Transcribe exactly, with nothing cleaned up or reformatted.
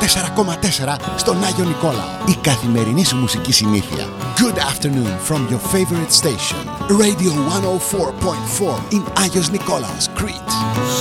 τέσσερα κόμμα τέσσερα στον Άγιο Νικόλαο. Η καθημερινή σου μουσική συνήθεια. Good afternoon from your favorite station. Radio εκατόν τέσσερα κόμμα τέσσερα in Άγιος Νικόλαος, Crete.